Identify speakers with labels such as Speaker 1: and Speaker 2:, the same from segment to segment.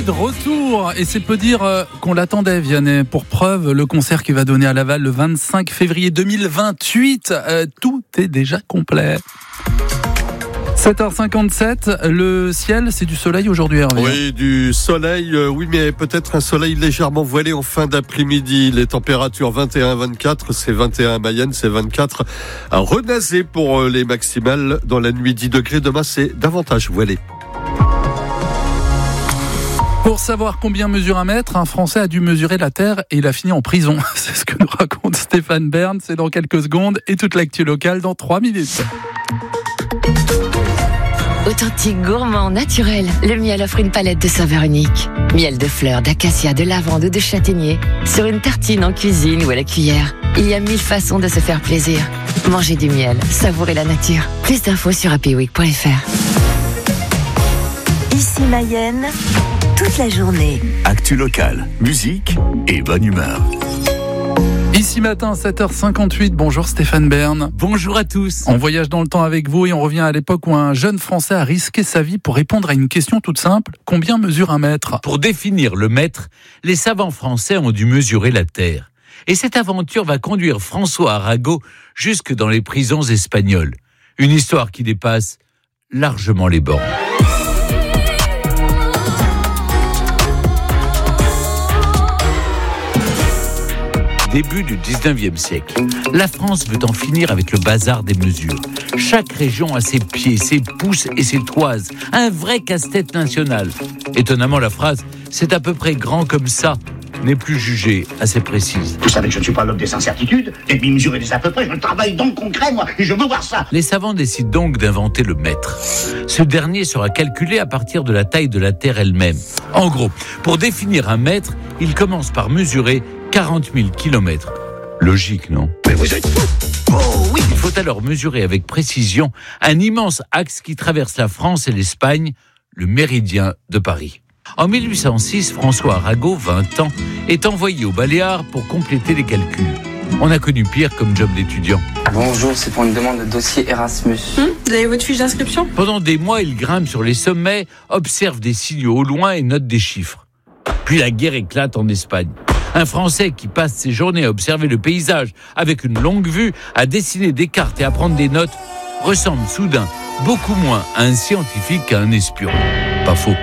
Speaker 1: est de retour et c'est peu dire qu'on l'attendait, Vianney. Pour preuve, le concert qu'il va donner à Laval le 25 février 2028, tout est déjà complet. 7h57, le ciel, c'est du soleil aujourd'hui, Hervé.
Speaker 2: Oui, du soleil, oui, mais peut-être un soleil légèrement voilé en fin d'après-midi. Les températures 21-24, c'est 21 à Mayenne, c'est 24 à Renazé pour les maximales. Dans la nuit, 10 degrés. Demain, c'est davantage voilé.
Speaker 1: Pour savoir combien mesure un mètre, un Français a dû mesurer la Terre et il a fini en prison. C'est ce que nous raconte Stéphane Bern. C'est dans quelques secondes et toute l'actu locale dans 3 minutes.
Speaker 3: Authentique, gourmand, naturel, le miel offre une palette de saveurs uniques. Miel de fleurs, d'acacia, de lavande ou de châtaignier. Sur une tartine en cuisine ou à la cuillère. Il y a 1000 façons de se faire plaisir. Mangez du miel, savourez la nature. Plus d'infos sur happyweek.fr.
Speaker 4: Ici Mayenne, toute la journée.
Speaker 5: Actu locale, musique et bonne humeur.
Speaker 1: Ici matin, 7h58, bonjour Stéphane Bern.
Speaker 6: Bonjour à tous.
Speaker 1: On voyage dans le temps avec vous et on revient à l'époque où un jeune Français a risqué sa vie pour répondre à une question toute simple. Combien mesure un mètre ?
Speaker 6: Pour définir le mètre, les savants français ont dû mesurer la Terre. Et cette aventure va conduire François Arago jusque dans les prisons espagnoles. Une histoire qui dépasse largement les bornes. Début du 19e siècle. La France veut en finir avec le bazar des mesures. Chaque région a ses pieds, ses pouces et ses toises. Un vrai casse-tête national. Étonnamment, la phrase « c'est à peu près grand comme ça » n'est plus jugée assez précise.
Speaker 7: Vous savez que je ne suis pas l'homme des incertitudes, et puis mesurer des à peu près, je travaille dans le concret, moi, et je veux voir ça.
Speaker 6: Les savants décident donc d'inventer le mètre. Ce dernier sera calculé à partir de la taille de la Terre elle-même. En gros, pour définir un mètre, ils commencent par mesurer 40 000 kilomètres. Logique, non ?
Speaker 7: Mais vous êtes fou. Oh oui.
Speaker 6: Il faut alors mesurer avec précision un immense axe qui traverse la France et l'Espagne, le méridien de Paris. En 1806, François Arago, 20 ans, est envoyé aux Baléares pour compléter les calculs. On a connu pire comme job d'étudiant.
Speaker 8: Bonjour, c'est pour une demande de dossier Erasmus.
Speaker 9: Vous avez votre fiche d'inscription ?
Speaker 6: Pendant des mois, il grimpe sur les sommets, observe des signaux au loin et note des chiffres. Puis la guerre éclate en Espagne. Un Français qui passe ses journées à observer le paysage avec une longue vue, à dessiner des cartes et à prendre des notes, ressemble soudain beaucoup moins à un scientifique qu'à un espion. Pas faux.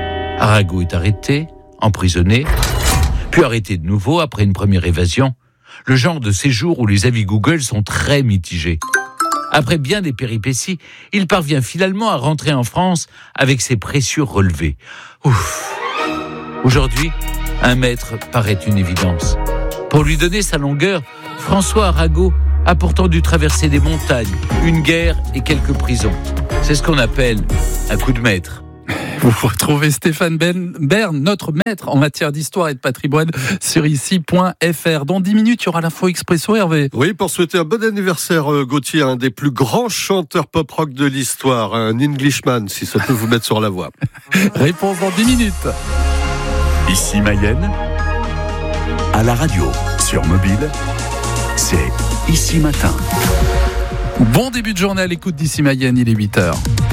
Speaker 6: Arago est arrêté, emprisonné, puis arrêté de nouveau après une première évasion. Le genre de séjour où les avis Google sont très mitigés. Après bien des péripéties, il parvient finalement à rentrer en France avec ses précieux relevés. Ouf. Aujourd'hui, un mètre paraît une évidence. Pour lui donner sa longueur, François Arago a pourtant dû traverser des montagnes, une guerre et quelques prisons. C'est ce qu'on appelle un coup de maître.
Speaker 1: Vous retrouvez Stéphane Bern, notre maître en matière d'histoire et de patrimoine sur ici.fr. Dans 10 minutes, il y aura l'info expresso, Hervé.
Speaker 2: Oui, pour souhaiter un bon anniversaire, Gauthier, un des plus grands chanteurs pop-rock de l'histoire, un Englishman, si ça peut vous mettre sur la voie.
Speaker 1: Réponse dans 10 minutes.
Speaker 5: Ici Mayenne, à la radio, sur mobile, c'est Ici Matin.
Speaker 1: Bon début de journée à l'écoute d'Ici Mayenne, il est 8h.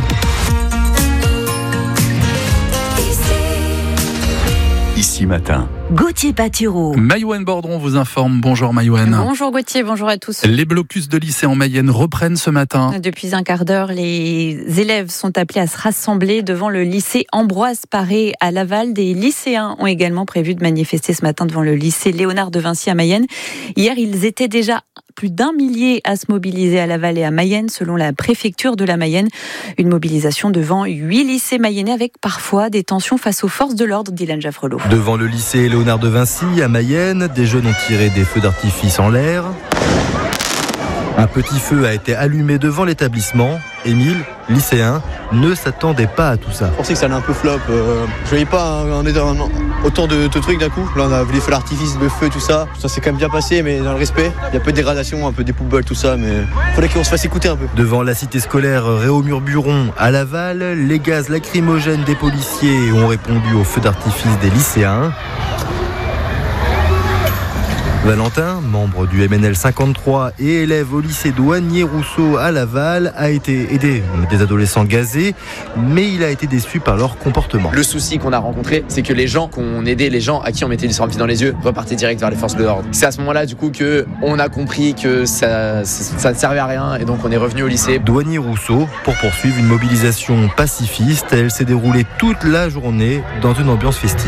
Speaker 5: Ici Matin.
Speaker 4: Gauthier Patureau.
Speaker 1: Maïwen Bordron vous informe. Bonjour Maïwen.
Speaker 9: Bonjour Gauthier, bonjour à tous.
Speaker 1: Les blocus de lycée en Mayenne reprennent ce matin.
Speaker 9: Depuis un quart d'heure, les élèves sont appelés à se rassembler devant le lycée Ambroise Paré à Laval. Des lycéens ont également prévu de manifester ce matin devant le lycée Léonard de Vinci à Mayenne. Hier, ils étaient déjà plus d'1 millier à se mobiliser à Laval et à Mayenne, selon la préfecture de la Mayenne. Une mobilisation devant 8 lycées mayennais avec parfois des tensions face aux forces de l'ordre, Dylan Jaffrelot.
Speaker 10: Devant le lycée Léonard de Vinci à Mayenne, des jeunes ont tiré des feux d'artifice en l'air. Un petit feu a été allumé devant l'établissement. Émile, lycéen, ne s'attendait pas à tout ça.
Speaker 11: Je pensais que ça allait un peu flop. Je voyais pas autant de trucs d'un coup. Là, on a vu les feux d'artifice, le feu, tout ça. Ça s'est quand même bien passé, mais dans le respect. Il y a un peu de dégradation, un peu des poubelles, tout ça, mais il faudrait qu'on se fasse écouter un peu.
Speaker 10: Devant la cité scolaire Réaumur-Buron à Laval, les gaz lacrymogènes des policiers ont répondu aux feux d'artifice des lycéens. Valentin, membre du MNL 53 et élève au lycée Douanier-Rousseau à Laval, a été aidé des adolescents gazés, mais il a été déçu par leur comportement.
Speaker 12: Le souci qu'on a rencontré, c'est que les gens qu'on aidait, les gens à qui on mettait du savon dans les yeux, repartaient direct vers les forces de l'ordre. C'est à ce moment-là, du coup, qu'on a compris que ça ne servait à rien et donc on est revenu au lycée.
Speaker 10: Douanier-Rousseau pour poursuivre une mobilisation pacifiste. Elle s'est déroulée toute la journée dans une ambiance festive.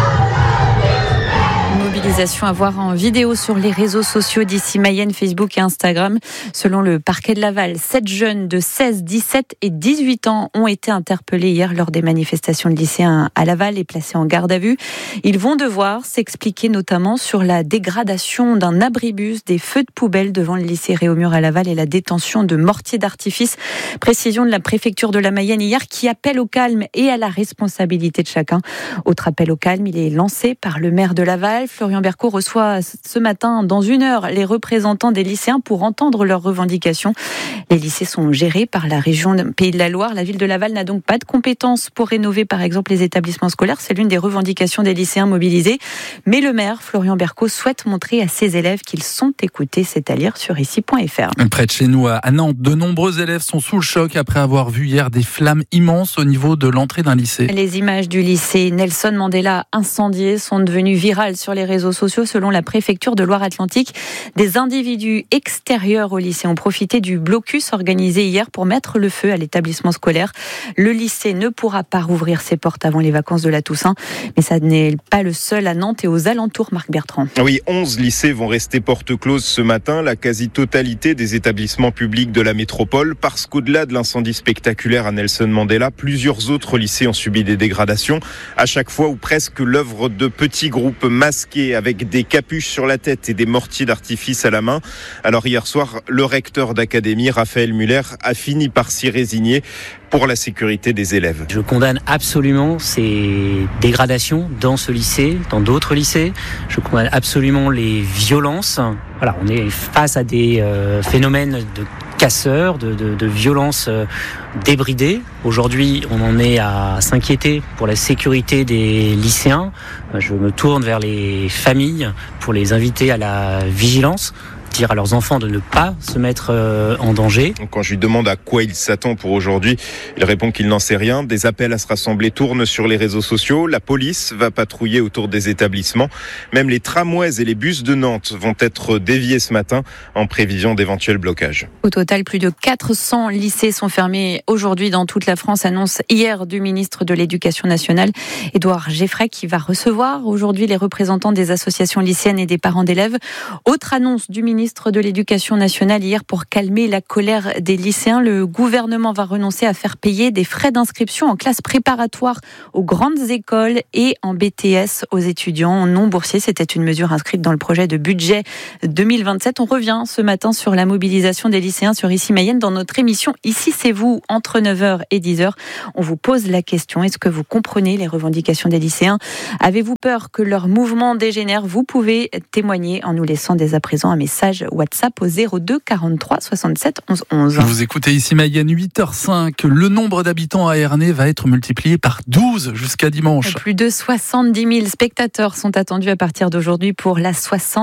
Speaker 9: Mobilisation à voir en vidéo sur les réseaux sociaux d'Ici Mayenne, Facebook et Instagram. Selon le parquet de Laval, 7 jeunes de 16, 17 et 18 ans ont été interpellés hier lors des manifestations de lycéens à Laval et placés en garde à vue. Ils vont devoir s'expliquer notamment sur la dégradation d'un abribus, des feux de poubelle devant le lycée Réaumur à Laval et la détention de mortiers d'artifice. Précision de la préfecture de la Mayenne hier qui appelle au calme et à la responsabilité de chacun. Autre appel au calme, il est lancé par le maire de Laval. Florian Berco reçoit ce matin, dans 1 heure, les représentants des lycéens pour entendre leurs revendications. Les lycées sont gérés par la région Pays de la Loire. La ville de Laval n'a donc pas de compétences pour rénover, par exemple, les établissements scolaires. C'est l'une des revendications des lycéens mobilisés. Mais le maire, Florian Berco, souhaite montrer à ses élèves qu'ils sont écoutés. C'est à lire sur ici.fr.
Speaker 1: Près de chez nous, à Nantes, de nombreux élèves sont sous le choc après avoir vu hier des flammes immenses au niveau de l'entrée d'un lycée.
Speaker 9: Les images du lycée Nelson Mandela incendié sont devenues virales sur les réseaux sociaux. Selon la préfecture de Loire-Atlantique, des individus extérieurs au lycée ont profité du blocus organisé hier pour mettre le feu à l'établissement scolaire. Le lycée ne pourra pas rouvrir ses portes avant les vacances de la Toussaint, mais ça n'est pas le seul à Nantes et aux alentours, Marc Bertrand.
Speaker 13: Oui, 11 lycées vont rester porte close ce matin, la quasi-totalité des établissements publics de la métropole, parce qu'au-delà de l'incendie spectaculaire à Nelson Mandela, plusieurs autres lycées ont subi des dégradations, à chaque fois ou presque l'œuvre de petits groupes masqués avec des capuches sur la tête et des mortiers d'artifice à la main. Alors hier soir, le recteur d'académie, Raphaël Muller, a fini par s'y résigner pour la sécurité des élèves.
Speaker 14: Je condamne absolument ces dégradations dans ce lycée, dans d'autres lycées. Je condamne absolument les violences. Voilà, on est face à des phénomènes de casseurs, de violences débridées. Aujourd'hui, on en est à s'inquiéter pour la sécurité des lycéens. Je me tourne vers les familles pour les inviter à la vigilance, dire à leurs enfants de ne pas se mettre en danger.
Speaker 13: Quand je lui demande à quoi il s'attend pour aujourd'hui, il répond qu'il n'en sait rien. Des appels à se rassembler tournent sur les réseaux sociaux. La police va patrouiller autour des établissements. Même les tramways et les bus de Nantes vont être déviés ce matin en prévision d'éventuels blocages.
Speaker 9: Au total, plus de 400 lycées sont fermés aujourd'hui dans toute la France, annonce hier du ministre de l'Éducation nationale, Édouard Geffray, qui va recevoir aujourd'hui les représentants des associations lycéennes et des parents d'élèves. Autre annonce du ministre de l'Éducation nationale hier pour calmer la colère des lycéens. Le gouvernement va renoncer à faire payer des frais d'inscription en classe préparatoire aux grandes écoles et en BTS aux étudiants non boursiers. C'était une mesure inscrite dans le projet de budget 2027. On revient ce matin sur la mobilisation des lycéens sur Ici Mayenne dans notre émission Ici c'est vous entre 9h et 10h. On vous pose la question, est-ce que vous comprenez les revendications des lycéens? Avez-vous peur que leur mouvement dégénère? Vous pouvez témoigner en nous laissant dès à présent un message WhatsApp au 02 43 67 11 11.
Speaker 1: Vous écoutez Ici Mayenne, 8h05. Le nombre d'habitants à Ernée va être multiplié par 12 jusqu'à dimanche.
Speaker 9: Plus de 70 000 spectateurs sont attendus à partir d'aujourd'hui pour la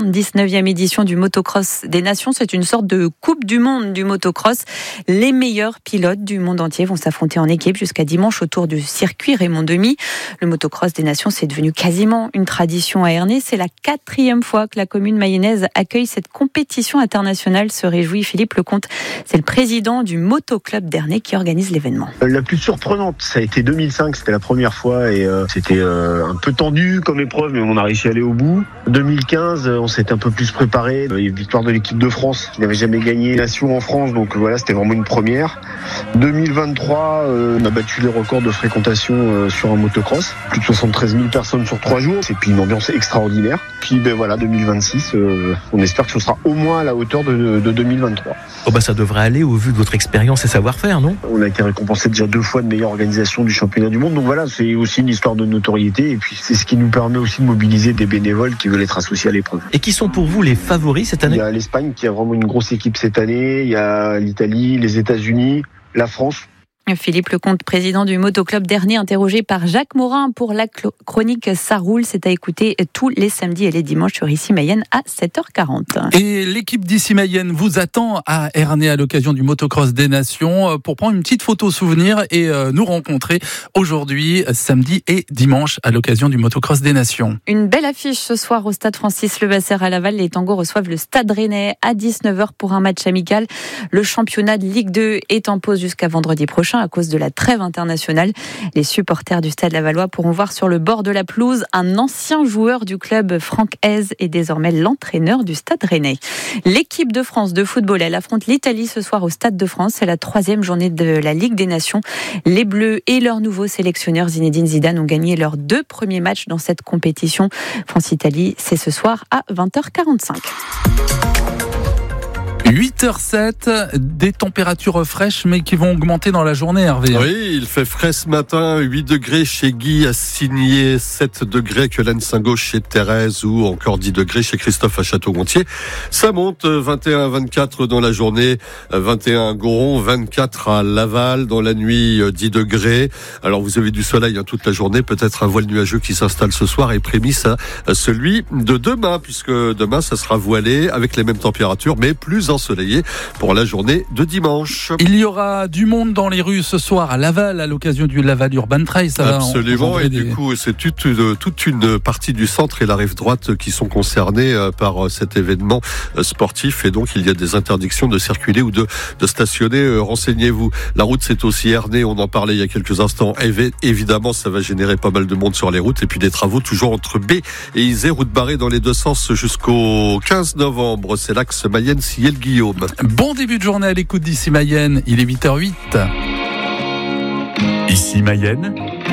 Speaker 9: 79e édition du Motocross des Nations. C'est une sorte de Coupe du Monde du motocross. Les meilleurs pilotes du monde entier vont s'affronter en équipe jusqu'à dimanche autour du circuit Raymond Demy. Le Motocross des Nations, c'est devenu quasiment une tradition à Ernée. C'est la 4e fois que la commune mayonnaise accueille cette compétition internationale, se réjouit Philippe Lecomte. C'est le président du Motoclub d'Ernée qui organise l'événement.
Speaker 15: La plus surprenante, ça a été 2005, c'était la première fois et c'était un peu tendu comme épreuve, mais on a réussi à aller au bout. 2015, on s'était un peu plus préparé. Il y a eu victoire de l'équipe de France qui n'avait jamais gagné Nation en France, donc voilà, c'était vraiment une première. 2023, on a battu les records de fréquentation sur un motocross. Plus de 73 000 personnes sur 3 jours. C'est puis une ambiance extraordinaire. Puis voilà, 2026, on espère que ce sera au moins à la hauteur de 2023.
Speaker 16: Oh ça devrait aller au vu de votre expérience et savoir-faire, non?
Speaker 15: On a été récompensé déjà 2 fois de meilleure organisation du championnat du monde. Donc voilà, c'est aussi une histoire de notoriété. Et puis c'est ce qui nous permet aussi de mobiliser des bénévoles qui veulent être associés à l'épreuve.
Speaker 16: Et qui sont pour vous les favoris cette année?
Speaker 15: Il y a l'Espagne qui a vraiment une grosse équipe cette année. Il y a l'Italie, les États-Unis, la France.
Speaker 9: Philippe Lecomte, président du Motoclub d'Ernée, interrogé par Jacques Morin pour la chronique Ça roule. C'est à écouter tous les samedis et les dimanches sur Ici Mayenne à 7h40.
Speaker 1: Et l'équipe d'Ici Mayenne vous attend à Ernée à l'occasion du Motocross des Nations pour prendre une petite photo souvenir et nous rencontrer aujourd'hui, samedi et dimanche à l'occasion du Motocross des Nations.
Speaker 9: Une belle affiche ce soir au stade Francis Levasseur à Laval. Les tangos reçoivent le stade rennais à 19h pour un match amical. Le championnat de Ligue 2 est en pause jusqu'à vendredi prochain à cause de la trêve internationale. Les supporters du Stade Lavallois pourront voir sur le bord de la pelouse un ancien joueur du club, Franck Hez, et désormais l'entraîneur du Stade rennais. L'équipe de France de football, elle affronte l'Italie ce soir au Stade de France. C'est la 3e journée de la Ligue des Nations. Les Bleus et leur nouveau sélectionneur Zinedine Zidane ont gagné leurs 2 premiers matchs dans cette compétition. France-Italie, c'est ce soir à 20h45.
Speaker 1: 8h07, des températures fraîches mais qui vont augmenter dans la journée, Hervé.
Speaker 2: Oui, il fait frais ce matin, 8 degrés chez Guy à Signé, 7 degrés que Saint-Gauche chez Thérèse ou encore 10 degrés chez Christophe à Château-Gontier. Ça monte 21-24 dans la journée, 21 à Goron, 24 à Laval, dans la nuit 10 degrés. Alors vous avez du soleil toute la journée, peut-être un voile nuageux qui s'installe ce soir et prémisse à celui de demain, puisque demain ça sera voilé avec les mêmes températures mais plus ensoleillé pour la journée de dimanche.
Speaker 1: Il y aura du monde dans les rues ce soir à Laval à l'occasion du Laval Urban Trail. Ça
Speaker 2: Absolument, et du coup c'est toute une partie du centre et la rive droite qui sont concernés par cet événement sportif, et donc il y a des interdictions de circuler ou de stationner. Renseignez-vous. La route c'est aussi Ernée, on en parlait il y a quelques instants. Évidemment ça va générer pas mal de monde sur les routes, et puis des travaux toujours entre B et Isère, route barrée dans les deux sens jusqu'au 15 novembre. C'est l'axe Mayenne-Ciel-Guillaume.
Speaker 1: Bon début de journée à l'écoute d'Ici Mayenne, il est 8h08.
Speaker 5: Ici Mayenne.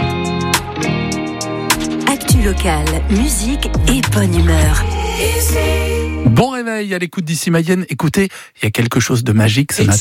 Speaker 4: Actu locale, musique et bonne humeur.
Speaker 1: Bon réveil à l'écoute d'Ici Mayenne. Écoutez, il y a quelque chose de magique ce matin.